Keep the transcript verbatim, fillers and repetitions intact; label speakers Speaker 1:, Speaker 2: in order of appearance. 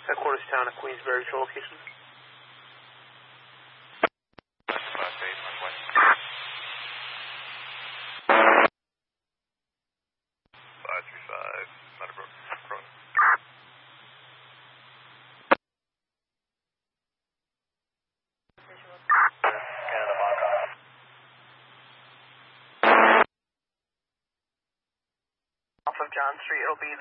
Speaker 1: Headquarters town of Queensbury, your location.
Speaker 2: five eight, Northwest. five three five, Meadowbrook, Cronin. Canada, Montana.
Speaker 1: Off of John Street, it'll be